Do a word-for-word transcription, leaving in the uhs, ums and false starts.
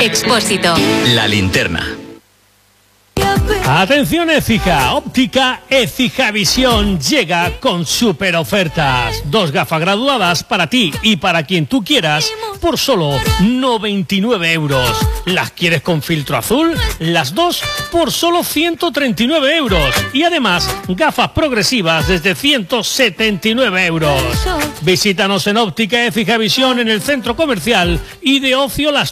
Expósito. La Linterna. Atención Écija, óptica Écija Visión llega con super ofertas. Dos gafas graduadas para ti y para quien tú quieras por solo noventa y nueve euros. ¿Las quieres con filtro azul? Las dos por solo ciento treinta y nueve euros. Y además, gafas progresivas desde ciento setenta y nueve euros. Visítanos en óptica Écija Visión en el centro comercial y de ocio Las